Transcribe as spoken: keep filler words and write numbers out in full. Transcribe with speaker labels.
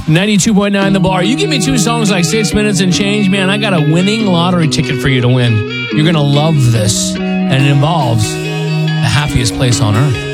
Speaker 1: ninety-two point nine The Bar. You give me two songs like Six Minutes and Change, man, I got a winning lottery ticket for you to win. You're going to love this. And it involves the happiest place on earth.